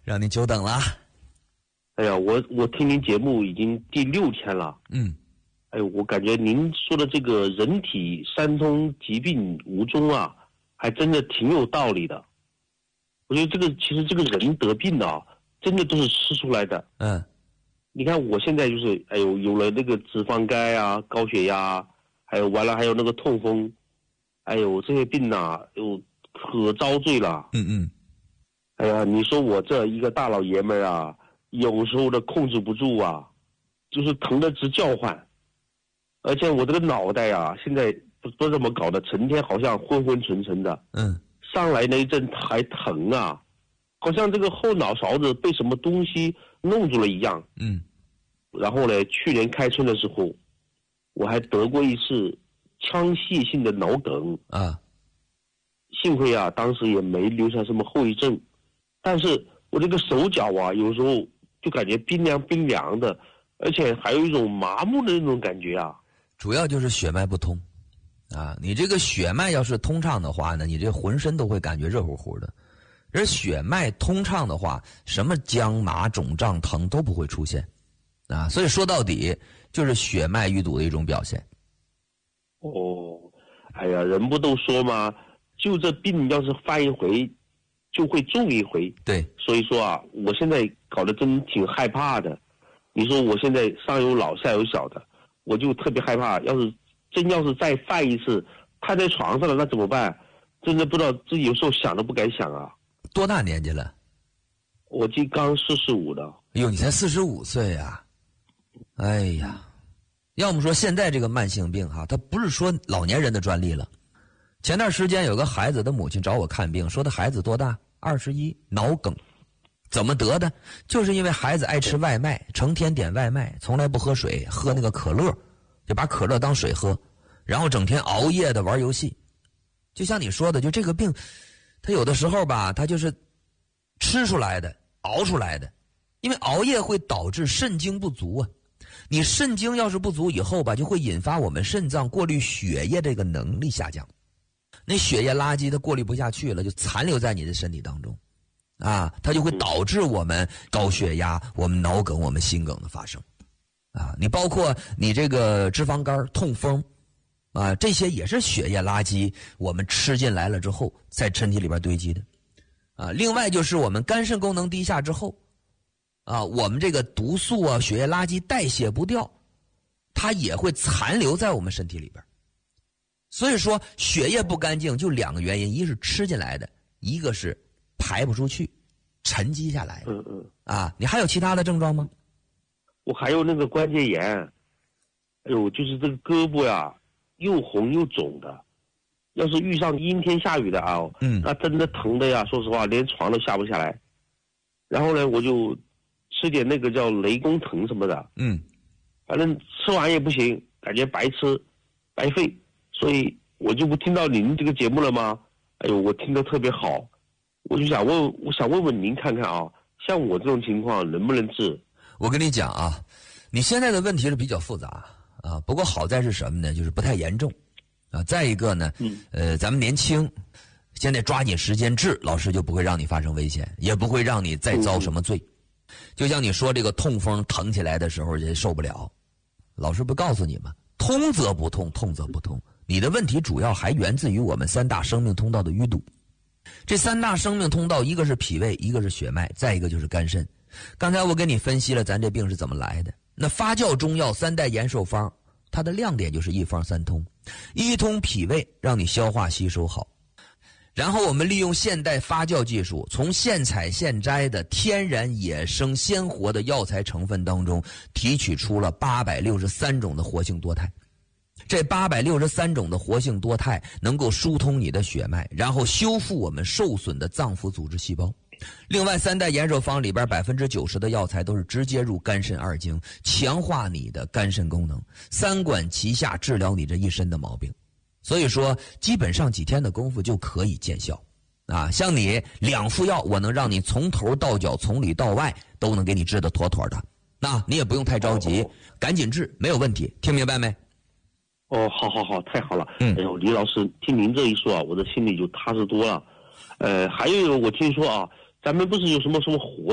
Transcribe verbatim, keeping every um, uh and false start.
让您久等了。 哎呀，我我听您节目已经第六天了。 嗯。 哎呦，我感觉您说的这个人体三通疾病无踪啊，还真的挺有道理的。我觉得这个其实这个人得病啊，真的都是吃出来的。 嗯。 你看我现在就是，哎呦，有了那个脂肪肝啊、高血压，还有完了还有那个痛风，哎呦，这些病呐、啊，又可遭罪了。 嗯嗯。 哎呀，你说我这一个大老爷们儿啊，有时候的控制不住啊，就是疼得直叫唤。而且我这个脑袋啊，现在不不知道怎么搞的，成天好像昏昏沉沉的。 嗯。 上来那一阵还疼啊，好像这个后脑勺子被什么东西弄住了一样。 嗯。 然后呢，去年开春的时候，我还得过一次腔隙性的脑梗啊。 幸亏啊，当时也没留下什么后遗症。但是我这个手脚啊，有时候就感觉冰凉冰凉的，而且还有一种麻木的那种感觉啊。 主要就是血脉不通，啊，你这个血脉要是通畅的话呢，你这浑身都会感觉热乎乎的。而血脉通畅的话，什么僵麻肿胀疼都不会出现，啊，所以说到底就是血脉淤堵的一种表现。 哦，哎呀，人不都说吗？就这病要是犯一回，就会中一回。 对， 所以说啊，我现在搞得真挺害怕的。你说我现在上有老下有小的，我就特别害怕，要是真要是再犯一次，瘫在床上了，那怎么办？真的不知道，自己有时候想都不敢想啊。 多大年纪了？ 我今刚四十五的。 哎呦，你才四十五岁呀！哎呀，要么说现在这个慢性病哈，它不是说老年人的专利了。前段时间有个孩子的母亲找我看病，说他孩子多大？二十一，脑梗。怎么得的？就是因为孩子爱吃外卖，成天点外卖，从来不喝水，喝那个可乐，就把可乐当水喝，然后整天熬夜的玩游戏。就像你说的，就这个病，他有的时候吧，他就是吃出来的，熬出来的。因为熬夜会导致肾精不足啊，你肾精要是不足以后吧，就会引发我们肾脏过滤血液这个能力下降。那血液垃圾它过滤不下去了，就残留在你的身体当中。啊，它就会导致我们高血压、我们脑梗、我们心梗的发生，啊，你包括你这个脂肪肝、痛风，啊，这些也是血液垃圾，我们吃进来了之后，在身体里边堆积的，啊，另外就是我们肝肾功能低下之后，啊，我们这个毒素啊、血液垃圾代谢不掉，它也会残留在我们身体里边。所以说，血液不干净就两个原因，一是吃进来的，一个是排不出去，沉积下来。 嗯嗯。 啊，你还有其他的症状吗？ 我还有那个关节炎，哎呦，就是这个胳膊呀，又红又肿的。要是遇上阴天下雨的啊， 嗯， 那真的疼的呀，说实话，连床都下不下来。然后呢，我就吃点那个叫雷公藤什么的， 嗯， 反正吃完也不行，感觉白吃，白费。所以我就不听到您这个节目了吗？哎呦，我听得特别好。我就想问，我想问问您看看啊，像我这种情况能不能治？ 我跟你讲啊，你现在的问题是比较复杂啊，不过好在是什么呢？就是不太严重啊。再一个呢， 嗯， 呃，咱们年轻，现在抓紧时间治，老师就不会让你发生危险，也不会让你再遭什么罪。嗯、就像你说这个痛风疼起来的时候也受不了，老师不告诉你吗？通则不痛，痛则不痛。你的问题主要还源自于我们三大生命通道的淤堵。这三大生命通道，一个是脾胃，一个是血脉，再一个就是肝肾。刚才我给你分析了咱这病是怎么来的。那发酵中药三代延寿方，它的亮点就是一方三通，一通脾胃，让你消化吸收好。然后我们利用现代发酵技术，从现采现摘的天然野生鲜活的药材成分当中，提取出了八百六十三种的活性多肽。这八百六十三种的活性多肽能够疏通你的血脉，然后修复我们受损的脏腑组织细胞。另外三代延寿方里边百分之九十的药材都是直接入肝肾二经，强化你的肝肾功能，三管齐下，治疗你这一身的毛病。所以说基本上几天的功夫就可以见效啊！像你两副药，我能让你从头到脚，从里到外都能给你治得妥妥的。那你也不用太着急，哦、赶紧治，没有问题。听明白没？ 哦，好好好，太好了。 嗯， 哎呦，李老师，听您这一说啊，我的心里就踏实多了。呃，还有一个，我听说啊，咱们不是有什么什么活